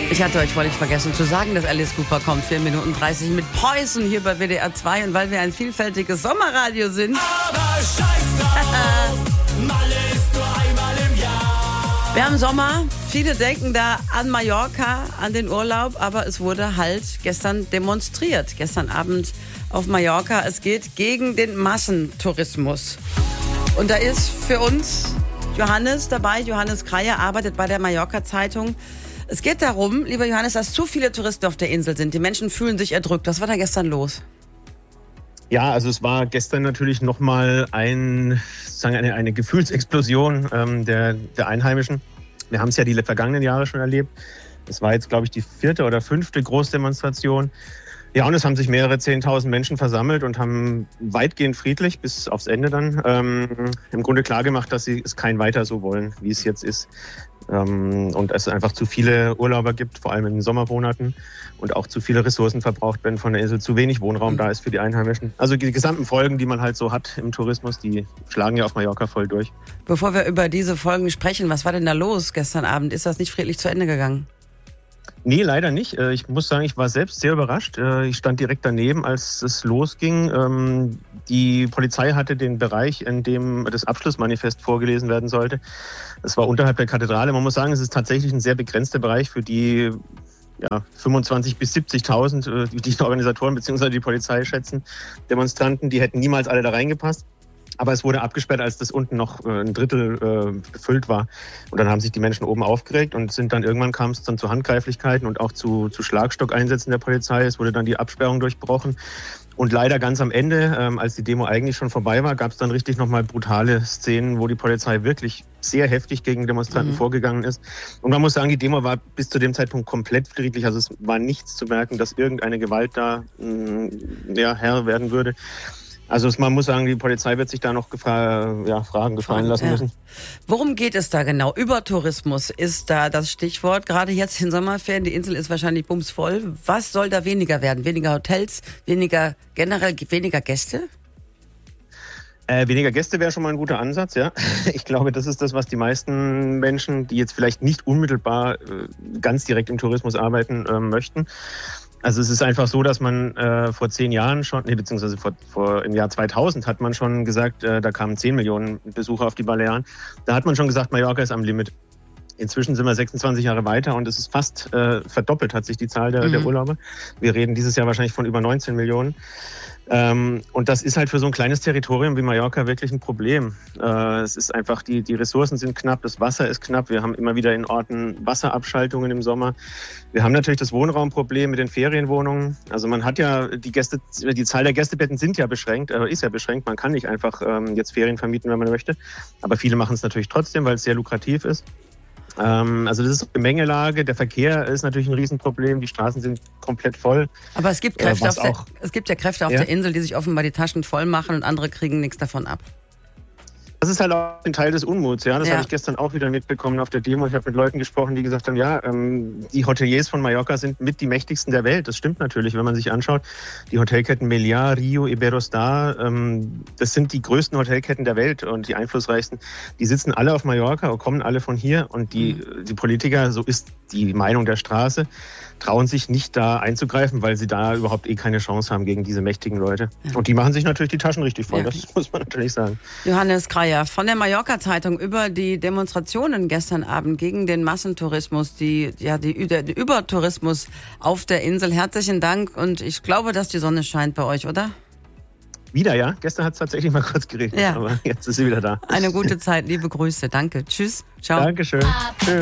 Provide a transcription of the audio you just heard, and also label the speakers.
Speaker 1: Ich hatte euch völlig vergessen zu sagen, dass Alice Cooper kommt. 4 Minuten 30 mit Preußen hier bei WDR 2. Und weil wir ein vielfältiges Sommerradio sind.
Speaker 2: Aber scheiß drauf, Malle ist nur einmal im Jahr.
Speaker 1: Wir haben Sommer. Viele denken da an Mallorca, an den Urlaub. Aber es wurde halt gestern demonstriert. Gestern Abend auf Mallorca. Es geht gegen den Massentourismus. Und da ist für uns Johannes dabei. Johannes Kreier arbeitet bei der Mallorca-Zeitung. Es geht darum, lieber Johannes, dass zu viele Touristen auf der Insel sind. Die Menschen fühlen sich erdrückt. Was war da gestern los?
Speaker 3: Ja, also es war gestern natürlich nochmal eine Gefühlsexplosion der Einheimischen. Wir haben es ja die vergangenen Jahre schon erlebt. Das war jetzt, glaube ich, die 4. oder 5. Großdemonstration. Ja, und es haben sich mehrere 10.000 Menschen versammelt und haben weitgehend friedlich bis aufs Ende dann im Grunde klargemacht, dass sie es kein weiter so wollen, wie es jetzt ist. Und es einfach zu viele Urlauber gibt, vor allem in den Sommermonaten, und auch zu viele Ressourcen verbraucht werden von der Insel, zu wenig Wohnraum da ist für die Einheimischen. Also die gesamten Folgen, die man halt so hat im Tourismus, die schlagen ja auf Mallorca voll durch.
Speaker 1: Bevor wir über diese Folgen sprechen, was war denn da los gestern Abend? Ist das nicht friedlich zu Ende gegangen?
Speaker 3: Nee, leider nicht. Ich muss sagen, ich war selbst sehr überrascht. Ich stand direkt daneben, als es losging. Die Polizei hatte den Bereich, in dem das Abschlussmanifest vorgelesen werden sollte. Das war unterhalb der Kathedrale. Man muss sagen, es ist tatsächlich ein sehr begrenzter Bereich für die 25.000 bis 70.000, die Organisatoren bzw. die Polizei schätzen. Demonstranten, die hätten niemals alle da reingepasst. Aber es wurde abgesperrt, als das unten noch ein Drittel befüllt war. Und dann haben sich die Menschen oben aufgeregt und irgendwann kam es dann zu Handgreiflichkeiten und auch zu Schlagstockeinsätzen der Polizei. Es wurde dann die Absperrung durchbrochen. Und leider ganz am Ende, als die Demo eigentlich schon vorbei war, gab es dann richtig nochmal brutale Szenen, wo die Polizei wirklich sehr heftig gegen Demonstranten vorgegangen ist. Und man muss sagen, die Demo war bis zu dem Zeitpunkt komplett friedlich. Also es war nichts zu merken, dass irgendeine Gewalt da Herr werden würde. Also man muss sagen, die Polizei wird sich da noch Fragen gefallen lassen müssen.
Speaker 1: Worum geht es da genau? Übertourismus ist da das Stichwort. Gerade jetzt in Sommerferien, die Insel ist wahrscheinlich bumsvoll. Was soll da weniger werden? Weniger Hotels, weniger Gäste?
Speaker 3: Weniger Gäste wäre schon mal ein guter Ansatz, ja. Ich glaube, das ist das, was die meisten Menschen, die jetzt vielleicht nicht unmittelbar ganz direkt im Tourismus arbeiten möchten. Also es ist einfach so, dass man vor 10 Jahren schon, beziehungsweise im Jahr 2000 hat man schon gesagt, da kamen 10 Millionen Besucher auf die Balearen. Da hat man schon gesagt, Mallorca ist am Limit. Inzwischen sind wir 26 Jahre weiter und es ist fast verdoppelt hat sich die Zahl der Urlauber. Wir reden dieses Jahr wahrscheinlich von über 19 Millionen. Und das ist halt für so ein kleines Territorium wie Mallorca wirklich ein Problem. Es ist einfach, die Ressourcen sind knapp, das Wasser ist knapp. Wir haben immer wieder in Orten Wasserabschaltungen im Sommer. Wir haben natürlich das Wohnraumproblem mit den Ferienwohnungen. Also man hat ja die Zahl der Gästebetten ist ja beschränkt. Man kann nicht einfach jetzt Ferien vermieten, wenn man möchte. Aber viele machen es natürlich trotzdem, weil es sehr lukrativ ist. Also das ist eine Gemengelage. Der Verkehr ist natürlich ein Riesenproblem. Die Straßen sind komplett voll.
Speaker 1: Aber es gibt Kräfte Kräfte auf der Insel, die sich offenbar die Taschen voll machen und andere kriegen nichts davon ab.
Speaker 3: Das ist halt auch ein Teil des Unmuts. Ja, das habe ich gestern auch wieder mitbekommen auf der Demo. Ich habe mit Leuten gesprochen, die gesagt haben, die Hoteliers von Mallorca sind mit die mächtigsten der Welt. Das stimmt natürlich, wenn man sich anschaut. Die Hotelketten Meliá, Rio, Iberostar, das sind die größten Hotelketten der Welt und die einflussreichsten. Die sitzen alle auf Mallorca und kommen alle von hier. Und die Politiker, so ist die Meinung der Straße, trauen sich nicht da einzugreifen, weil sie da überhaupt keine Chance haben gegen diese mächtigen Leute. Ja. Und die machen sich natürlich die Taschen richtig voll, das muss man natürlich sagen.
Speaker 1: Johannes Kreier von der Mallorca-Zeitung über die Demonstrationen gestern Abend gegen den Massentourismus, der Übertourismus auf der Insel. Herzlichen Dank und ich glaube, dass die Sonne scheint bei euch, oder?
Speaker 3: Wieder, ja. Gestern hat es tatsächlich mal kurz geregnet, aber jetzt ist sie wieder da.
Speaker 1: Eine gute Zeit, liebe Grüße. Danke. Tschüss. Ciao.
Speaker 3: Dankeschön. Tschüss.